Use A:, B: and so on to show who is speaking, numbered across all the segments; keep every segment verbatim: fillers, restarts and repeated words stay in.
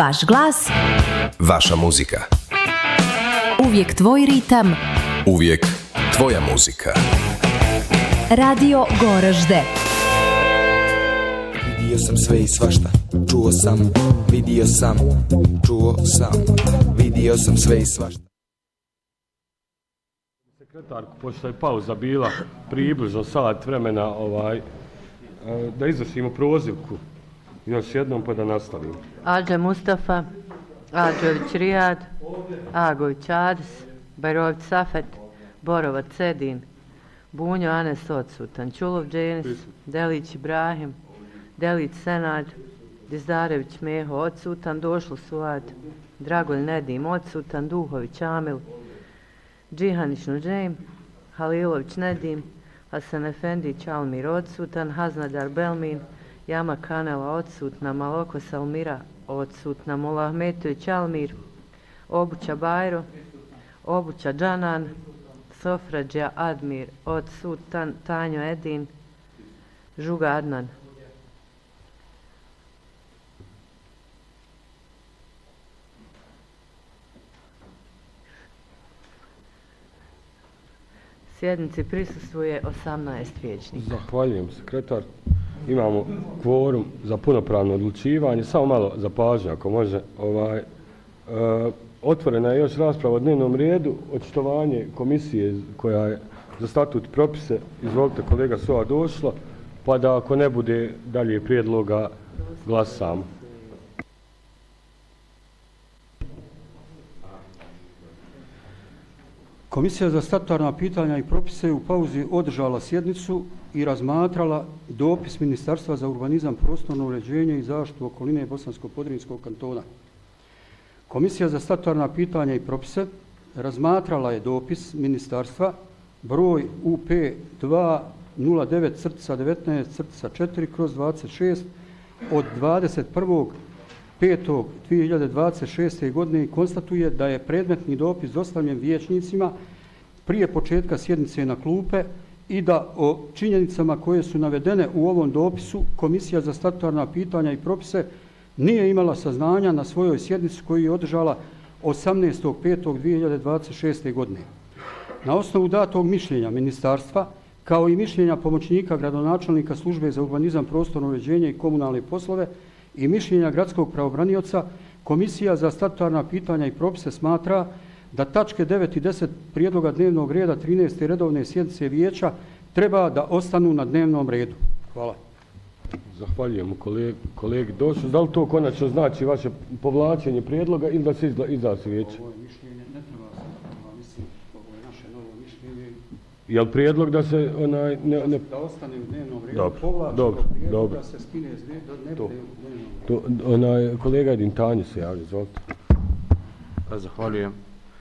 A: Vaš glas,
B: vaša muzika.
A: Uvijek tvoj ritam,
B: uvijek tvoja muzika.
A: Radio Goražde.
C: Vidio sam sve i svašta, čuo sam, vidio sam, čuo sam, vidio sam sve i svašta.
D: Sekretarku, pošto je pauza bila približno sat vremena, ovaj, da izvršimo prozivku još jednom pa da nastavimo.
E: Adže Mustafa, Adžović Rijad, Agović Adis, Bajrović Safet, Borovac Sedin, Bunjo Anes odsutan, Čulov Dženis, Delić Ibrahim, Delić Senad, Dizdarević Meho odsutan, Došlo Suad, Dragolj Nedim odsutan, Duhović Amil, Džihanić Nuđejm, Halilović Nedim, Hasan Efendić Almir odsutan, Haznadar Belmin, Jama Kanela odsutna, Maloko Salmira odsutna, Mula Ahmetović Almir, Obuća Bajro, Obuća Džanan, Sofrađa Admir odsutan, Tanjo Edin, Žuga Adnan. Sjednici prisustvuje osamnaest vijećnika.
D: Zahvaljujem, sekretar. Imamo kvorum za punopravno odlučivanje. Samo malo za pažnju, ako može. Ovaj, e, otvorena je još rasprava o dnevnom redu, očitovanje komisije koja je za statut i propise. Izvolite, kolega Sova došla, pa da ako ne bude dalje prijedloga glasamo.
F: Komisija za statutarna pitanja i propise u pauzi održala sjednicu i razmatrala dopis Ministarstva za urbanizam, prostorno uređenje i zaštitu okoline Bosansko-Podrinjskog kantona. Komisija za statutarna pitanja i propise razmatrala je dopis Ministarstva broj U P dva nula devet devetnaest četiri kroz dvadeset šest od dvadeset prvog petog dvije hiljade dvadeset šeste. godine i konstatuje da je predmetni dopis dostavljen vijećnicima prije početka sjednice na klupe i da o činjenicama koje su navedene u ovom dopisu Komisija za statutarna pitanja i propise nije imala saznanja na svojoj sjednici koju je održala osamnaestog petog dvije hiljade dvadeset šeste. godine. Na osnovu datog mišljenja ministarstva, kao i mišljenja pomoćnika gradonačelnika službe za urbanizam, prostorno uređenje i komunalne poslove i mišljenja gradskog pravobranioca, Komisija za statutarna pitanja i propise smatra da tačke devet i deset prijedloga dnevnog reda trinaeste redovne sjednice vijeća treba da ostanu na dnevnom redu. Hvala.
D: Zahvaljujemo kolegi, kolegi Došu. Da li to konačno znači vaše povlačenje prijedloga ili da se izla, izglasi vijeće?
F: Ovo je mišljenje, ne treba se, mislim, ovo je naše novo mišljenje.
D: Je li prijedlog da se onaj... Ne, ne...
F: Da ostane u dnevnom redu,
D: dobro,
F: povlačeno
D: dobro,
F: prijedlog
D: dobro.
F: da se skine iz dnevnog redu, da ne bude u dnevnom redu.
D: To, onaj, kolega Edin Tanju se javlja, izvolite.
G: Zahvaljujem.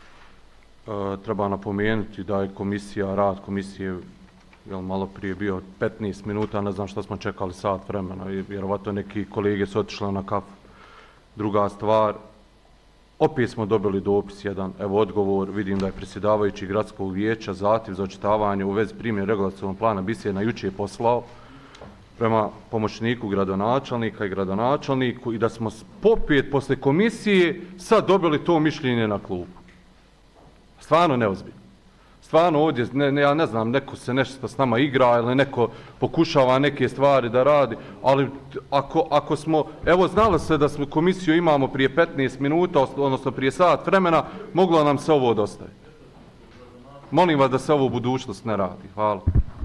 G: E, treba napomenuti da je komisija, rad komisije jel, malo prije bio petnaest minuta, ne znam šta smo čekali sat vremena, vjerovatno neki kolege su otišli na kafu. Druga stvar, opet smo dobili dopis jedan, evo odgovor, vidim da je predsjedavajući gradskog vijeća zahtjev za očitavanje u vezi primjene regulacionog plana Bisjena jučer poslao prema pomoćniku gradonačelnika i gradonačelniku i da smo popet posle komisije sad dobili to mišljenje na klubu. Stvarno neozbiljno. Stvarno ovdje, ne, ne, ja ne znam, neko se nešto s nama igra ili neko pokušava neke stvari da radi, ali ako, ako smo, evo znalo se da smo komisiju imamo prije petnaest minuta, odnosno prije sat vremena, moglo nam se ovo dostaviti. Molim vas da se ovo u budućnost ne radi. Hvala.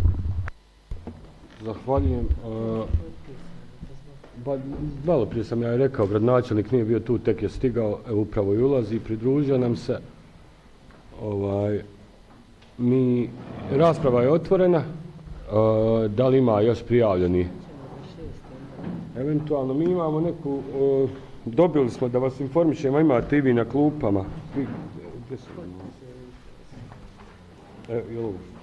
D: Zahvaljujem. Ba, malo prije sam ja rekao, gradonačelnik nije bio tu, tek je stigao, evo upravo i ulazi, pridružio nam se. Ovaj, mi, rasprava je otvorena, uh, da li ima još prijavljeni? Eventualno, mi imamo neku, uh, dobili smo da vas informišemo, imate i vi na klupama. Gdje su? Evo,